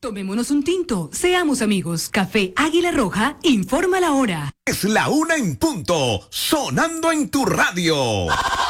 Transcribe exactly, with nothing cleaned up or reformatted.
Tomémonos un tinto, seamos amigos. Café Águila Roja, informa la hora. Es la una en punto, sonando en tu radio.